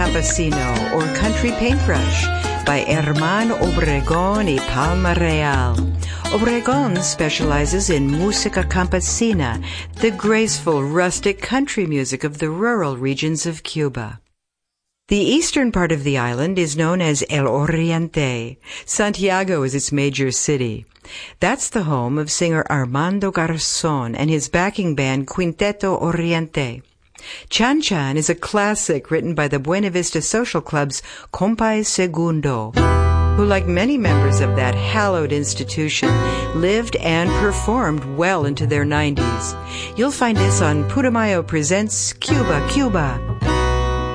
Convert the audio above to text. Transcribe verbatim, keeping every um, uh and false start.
Campesino, or Country Paintbrush, by Herman Obregon y Palma Real. Obregon specializes in música campesina, the graceful, rustic country music of the rural regions of Cuba. The eastern part of the island is known as El Oriente. Santiago is its major city. That's the home of singer Armando Garzón and his backing band Quinteto Oriente. Chan Chan is a classic written by the Buena Vista Social Club's Compay Segundo, who, like many members of that hallowed institution, lived and performed well into their nineties. You'll find this on Putumayo Presents Cuba, Cuba.